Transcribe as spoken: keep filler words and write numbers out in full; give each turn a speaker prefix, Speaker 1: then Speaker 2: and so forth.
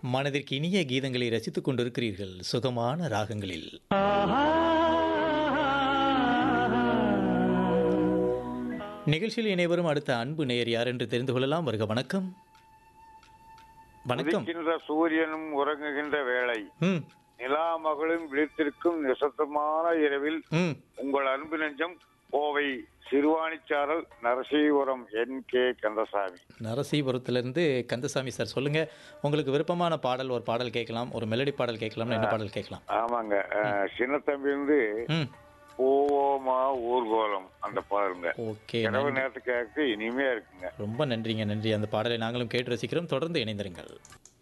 Speaker 1: மனதிற்கு இனிய கீதங்களை ரசித்துக் கொண்டிருக்கிறீர்கள் சுகமான ராகங்களில். நிகழ்ச்சியில் இணைவரும் அடுத்த அன்பு நேயர் யார் என்று தெரிந்து கொள்ளலாம். வருக. வணக்கம். வணக்கம்.
Speaker 2: உதிக்கின்ற சூரியனும் உறங்குகின்ற வேளை,
Speaker 1: ம்
Speaker 2: நிலா மகளும் விழித்திருக்கும் நிசப்தமான இரவில்
Speaker 1: ம்
Speaker 2: உங்கள் அன்பு நெஞ்சம் Kovai சிறுவாணிச்சாரல் Narasipuram N K Kandasamy.
Speaker 1: நரசீபுரத்திலிருந்து Kandasamy sir, சொல்லுங்க. உங்களுக்கு விருப்பமான பாடல் ஒரு பாடல் கேட்கலாம், ஒரு மெலடி பாடல் கேட்கலாம், என்ன பாடல் கேட்கலாம்?
Speaker 2: ஆமாங்க, சின்ன தம்பி வந்து
Speaker 1: ம்
Speaker 2: பூவோமா ஊர்கோலம் அந்த பாடலுங்க.
Speaker 1: ஓகே,
Speaker 2: இரவு நேரத்துக்கு கேட்க இனிமையா இருக்குங்க.
Speaker 1: ரொம்ப நன்றிங்க. நன்றி. அந்த பாடலை நாங்களும் கேட்டு ரசிக்கிறோம். தொடர்ந்து இணைந்திருங்கள்.